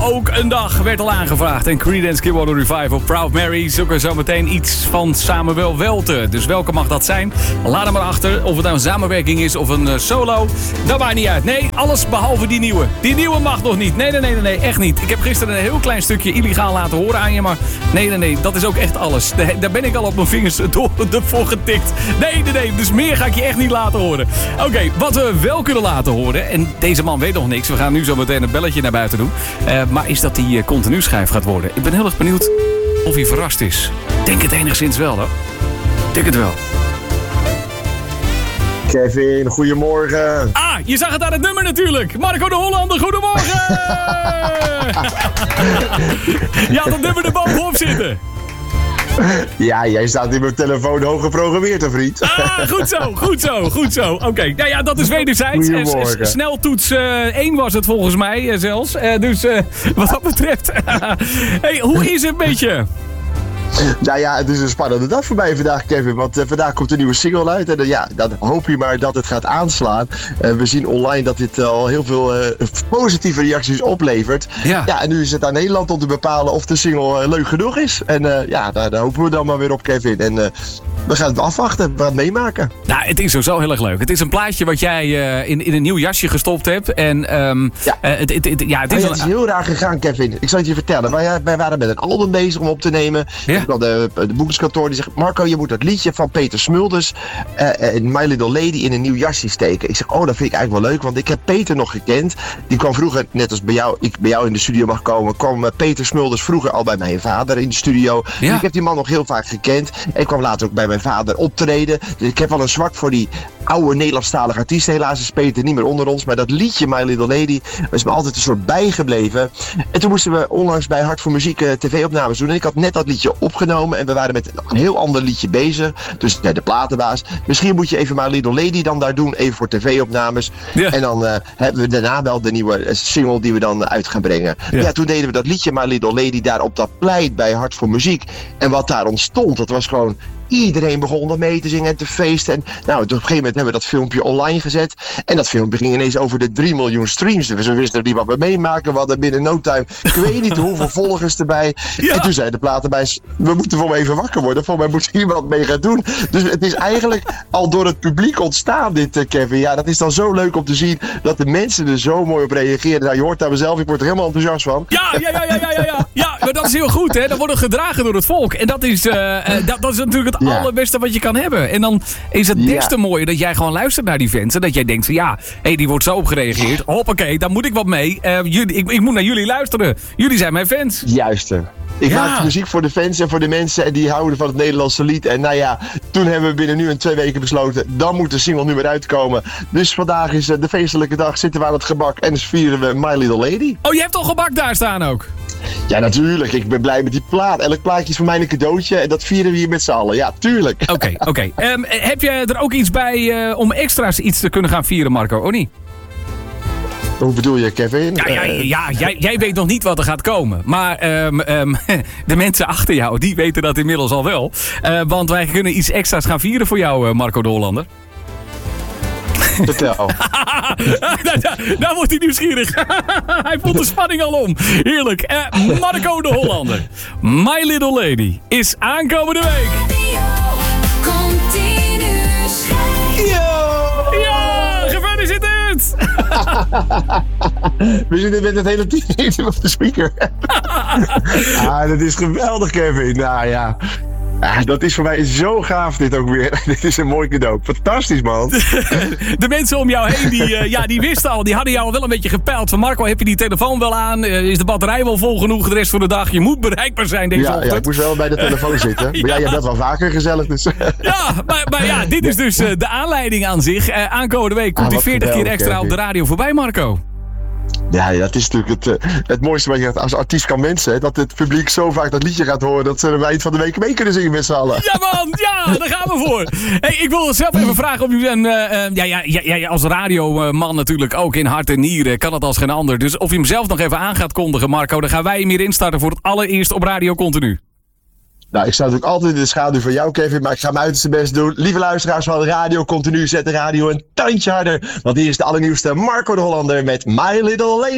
Ook een dag werd al aangevraagd. En Creedence Clearwater Revival, Proud Mary, zoeken zo meteen iets van Samuel Welte. Dus welke mag dat zijn? Laat hem maar achter. Of het nou een samenwerking is of een solo. Dat maakt niet uit. Nee, alles behalve die nieuwe. Die nieuwe mag nog niet. Nee, echt niet. Ik heb gisteren een heel klein stukje illegaal laten horen aan je. Maar nee, dat is ook echt alles. Daar ben ik al op mijn vingers voor getikt. Nee. Dus meer ga ik je echt niet laten horen. Oké, wat we wel kunnen laten horen. En deze man weet nog niks. We gaan nu zo meteen een belletje naar buiten doen. Maar is dat die continu schijf gaat worden. Ik ben heel erg benieuwd of hij verrast is. Denk het enigszins wel, hoor. Denk het wel. Kevin, goedemorgen. Ah, je zag het aan het nummer natuurlijk. Marco de Hollander, goedemorgen. Je had het nummer er bovenop zitten. Ja, jij staat in mijn telefoon hoog geprogrammeerd, hè, vriend. Ah, goed zo. Oké, nou ja, dat is wederzijds. Sneltoets 1 was het volgens mij zelfs. Dus wat dat betreft. Hey, hoe is het met je? Nou ja, het is een spannende dag voor mij vandaag, Kevin. Want vandaag komt een nieuwe single uit. En dan hoop je maar dat het gaat aanslaan. We zien online dat dit al heel veel positieve reacties oplevert. Ja, en nu is het aan Nederland om te bepalen of de single leuk genoeg is. En daar hopen we dan maar weer op, Kevin. En we gaan het afwachten, we gaan het meemaken. Nou, het is zo heel erg leuk. Het is een plaatje wat jij in een nieuw jasje gestopt hebt. En het is heel raar gegaan, Kevin. Ik zal het je vertellen. Wij waren met een album bezig om op te nemen. Ja. Ik had de boekingskantoor die zegt: Marco, je moet dat liedje van Peter Smulders, My Little Lady, in een nieuw jasje steken. Ik zeg: oh, dat vind ik eigenlijk wel leuk, want ik heb Peter nog gekend. Die kwam vroeger, net als bij jou in de studio mag komen, kwam Peter Smulders vroeger al bij mijn vader in de studio. Ja. Dus ik heb die man nog heel vaak gekend. En ik kwam later ook bij mijn vader optreden. Dus ik heb wel een zwak voor die oude Nederlandstalige artiesten. Helaas is Peter niet meer onder ons, maar dat liedje My Little Lady is me altijd een soort bijgebleven. En toen moesten we onlangs bij Hart voor Muziek tv-opnames doen. En ik had net dat liedje opgenomen en we waren met een heel ander liedje bezig. Dus de platenbaas. Misschien moet je even My Little Lady dan daar doen, even voor tv-opnames. Ja. En dan hebben we daarna wel de nieuwe single die we dan uit gaan brengen. Ja, toen deden we dat liedje My Little Lady daar op dat pleit bij Hart voor Muziek. En wat daar ontstond, dat was gewoon... Iedereen begon er mee te zingen en te feesten. En nou, op een gegeven moment hebben we dat filmpje online gezet. En dat filmpje ging ineens over de 3 miljoen streams. Dus we wisten niet wat we meemaken. We hadden binnen no time, ik weet niet hoeveel volgers erbij. Ja. En toen zei de platenbaas, we moeten voor mij even wakker worden. Voor mij moet hier wat mee gaan doen. Dus het is eigenlijk al door het publiek ontstaan, dit, Kevin. Ja, dat is dan zo leuk om te zien dat de mensen er zo mooi op reageren. Nou, je hoort daar mezelf, ik word er helemaal enthousiast van. Ja, maar dat is heel goed, hè. Dat wordt gedragen door het volk. En dat is natuurlijk het allerbeste wat je kan hebben. En dan is het des te mooier dat jij gewoon luistert naar die fans. En dat jij denkt van die wordt zo op gereageerd. Hoppakee, daar moet ik wat mee. Ik moet naar jullie luisteren. Jullie zijn mijn fans. Juist. Ik maak muziek voor de fans en voor de mensen en die houden van het Nederlandse lied. En toen hebben we binnen nu en 2 weken besloten, dan moet de single nu weer uitkomen. Dus vandaag is de feestelijke dag, zitten we aan het gebak en dus vieren we My Little Lady. Oh, je hebt al gebak daar staan ook? Ja, natuurlijk. Ik ben blij met die plaat. Elk plaatje is voor mij een cadeautje en dat vieren we hier met z'n allen. Ja, tuurlijk. Oké. Heb je er ook iets bij om extra's iets te kunnen gaan vieren, Marco? Oh, niet? Hoe bedoel je, Kevin? Jij weet nog niet wat er gaat komen. Maar de mensen achter jou, die weten dat inmiddels al wel. Want wij kunnen iets extra's gaan vieren voor jou, Marco de Hollander. Vertel. Daar wordt hij nieuwsgierig. Hij voelt de spanning al om. Heerlijk. Marco de Hollander. My Little Lady is aankomende week. Ja, gefeliciteerd. We zitten met het hele team op de speaker. Dat is geweldig, Kevin. Nou ja. Dat is voor mij zo gaaf dit ook weer. Dit is een mooi cadeau. Fantastisch, man. De mensen om jou heen, die wisten al. Die hadden jou wel een beetje gepeild. Van Marco, heb je die telefoon wel aan? Is de batterij wel vol genoeg de rest van de dag? Je moet bereikbaar zijn deze ochtend. Ja, ik moest wel bij de telefoon zitten. Maar jij bent wel vaker gezellig. Dus. Maar dit is dus de aanleiding aan zich. Aankomende week komt die 40 keer extra op de radio voorbij, Marco. Ja, dat is natuurlijk het mooiste wat je als artiest kan wensen. Hè? Dat het publiek zo vaak dat liedje gaat horen dat ze er eind van de week mee kunnen zingen met z'n allen. Ja man, daar gaan we voor. Hey, ik wil zelf even vragen of u als radioman natuurlijk ook in hart en nieren kan het als geen ander. Dus of je hem zelf nog even aan gaat kondigen, Marco, dan gaan wij hem hier instarten voor het allereerst op Radio Continu. Nou, ik sta natuurlijk altijd in de schaduw van jou, Kevin, maar ik ga mijn uiterste best doen. Lieve luisteraars van Radio Continu, zet de radio een tandje harder. Want hier is de allernieuwste Marco de Hollander met My Little Lady.